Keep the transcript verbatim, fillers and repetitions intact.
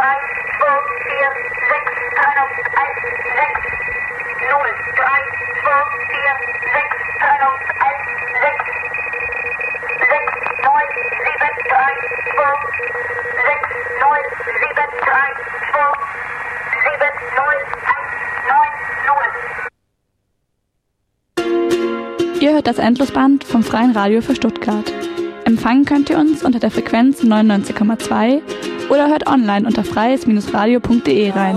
drei, zwei, vier, sechs, drei, eins, sechs, null, drei, zwei, vier, sechs, drei, eins, sechs, sechs, neun, sieben, drei, zwei, sechs, neun, sieben, drei, zwei, sieben, neun, eins, neun, null. Ihr hört das Endlosband vom Freien Radio für Stuttgart. Empfangen könnt ihr uns unter der Frequenz neunundneunzig Komma zwei oder hört online unter freies Bindestrich radio punkt de rein.